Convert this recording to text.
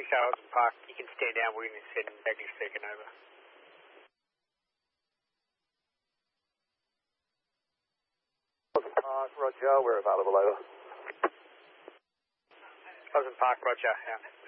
Charlton Park. You can stand down, we're going to send baggage second over. Charlton Park, roger, we're available over. Charlton Park, roger, out.